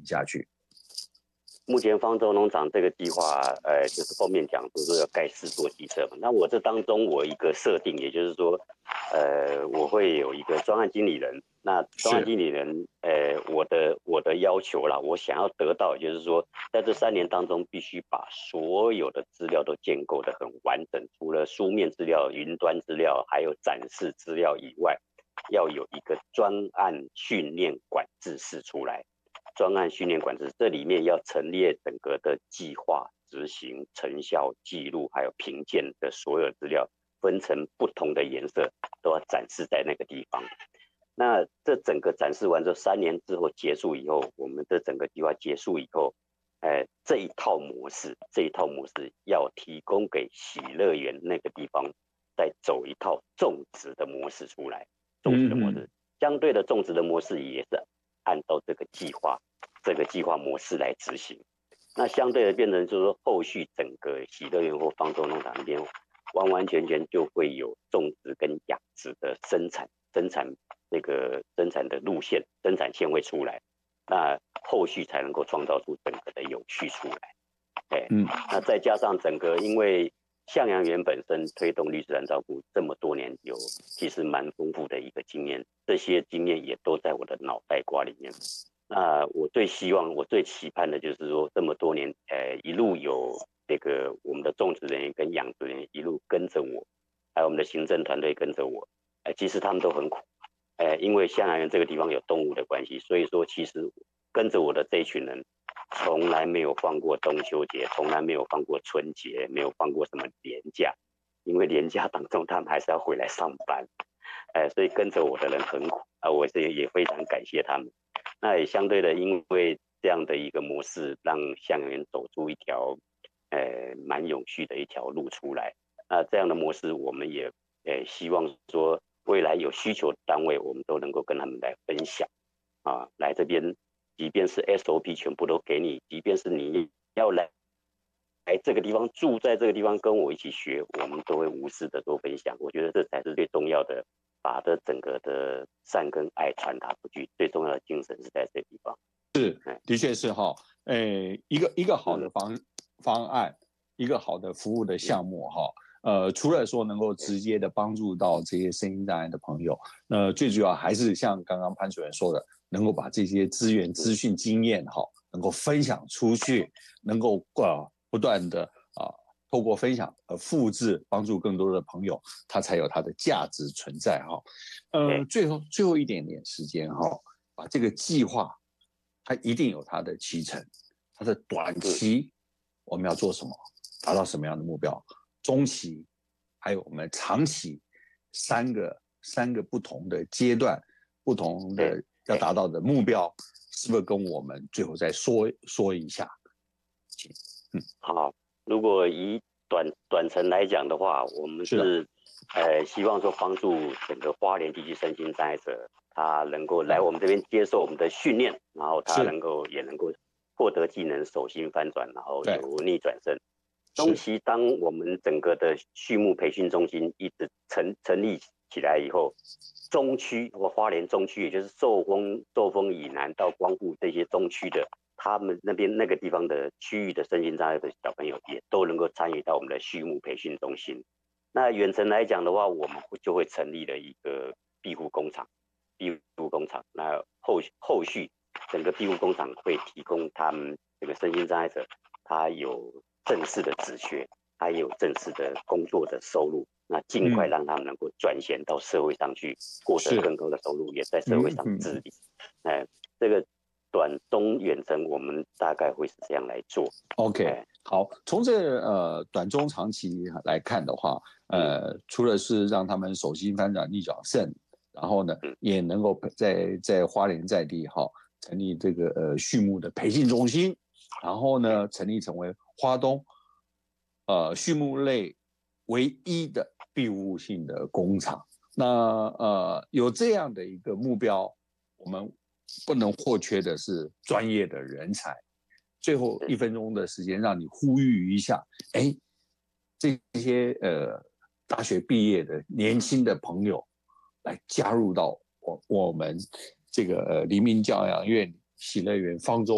行下去？ 目前方舟农场这个计划，就是后面讲就是要盖4座鸡舍嘛。那我这当中我一个设定，也就是说，我会有一个专案经理人。那专案经理人，我的要求啦，我想要得到，也就是说，在这3年当中，必须把所有的资料都建构得很完整，除了书面资料、云端资料，还有展示资料以外，要有一个专案训练管制室出来。专案训练管制，这里面要陈列整个的计划、执行、成效记录，还有评鉴的所有资料，分成不同的颜色，都要展示在那个地方。那这整个展示完之后，3年之后结束以后，我们的整个计划结束以后，这一套模式要提供给喜乐园那个地方，再走一套种植的模式出来。种植的模式，相对的种植的模式也是按照这个计划模式来执行。那相对的变成就是说，后续整个喜乐园或方舟农场那边，完完全全就会有种植跟养殖的生产的路线、生产线会出来，那后续才能够创造出整个的有序出来。那再加上整个，因为向阳园本身推动绿自然照顾这么多年，有其实蛮丰富的一个经验，这些经验也都在我的脑袋瓜里面。那我最希望、我最期盼的就是说，这么多年，一路有这个我们的种植人员跟养殖人员一路跟着我，还有我们的行政团队跟着我，其实他们都很苦，因为向阳园这个地方有动物的关系，所以说其实跟着我的这一群人，从来没有放过中秋节，从来没有放过春节，没有放过什么年假，因为年假当中他们还是要回来上班，所以跟着我的人很苦啊，我也非常感谢他们。那也相对的，因为这样的一个模式，让向阳园走出一条蛮永续的一条路出来。那这样的模式，我们也希望说，未来有需求的单位，我们都能够跟他们来分享啊，来这边，即便是 SOP 全部都给你，即便是你要来这个地方住在这个地方跟我一起学，我们都会无私的做分享。我觉得这才是最重要的，把这整个的善跟爱传达出去，最重要的精神是在这个地方。 是，的确是哈，一个好的方案，一个好的服务的项目哈，除了说能够直接的帮助到这些身心障碍的朋友，那最主要还是像刚刚潘主任说的，能够把这些资源、资讯、经验哈，能够分享出去，能够不断的透过分享和复制，帮助更多的朋友，它才有它的价值存在哈。最后一点点时间哈，把这个计划。它一定有它的期程，它的短期我们要做什么，达到什么样的目标，中期还有我们长期三个不同的阶段，不同的要达到的目标，是不是跟我们最后再说一下？ 好，如果以短程来讲的话，我们是希望说帮助整个花莲地区身心障碍者，他能够来我们这边接受我们的训练，然后他也能够获得技能，手心翻转，然后由逆转胜。中期当我们整个的畜牧培训中心一直成立起来以后，中区或花莲中区，也就是寿丰以南到光复这些中区的，他们那边那个地方的区域的身心障碍的小朋友，也都能够参与到我们的畜牧培训中心。那远程来讲的话，我们就会成立了一个庇护工厂。那后续整个庇护工厂会提供他们这个身心障碍者，他有正式的职缺，他也有正式的工作的收入。那尽快让他们能够转衔到社会上去，获得更高的收入，也在社会上自理。这个短中远程，我们大概会是这样来做。 OK， 好，从这短中长期来看的话，除了是让他们手心翻转逆转胜，然后呢，也能够在花莲在地成立这个畜牧的培训中心，然后呢，成为花东畜牧类唯一的庇护性的工厂。那有这样的一个目标，我们不能或缺的是专业的人才。最后1分钟的时间，让你呼吁一下，这些大学毕业的年轻的朋友来加入到我们这个黎明教养院喜乐园方舟